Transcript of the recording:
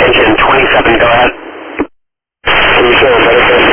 engine 27, go ahead. Can you feel better?